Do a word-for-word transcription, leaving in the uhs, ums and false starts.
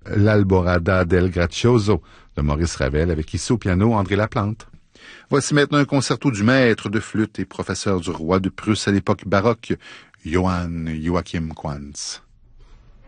l'Alborada del Gracioso de Maurice Ravel, avec ici au piano André Laplante. Voici maintenant un concerto du maître de flûte et professeur du roi de Prusse à l'époque baroque, Johann Joachim Quantz.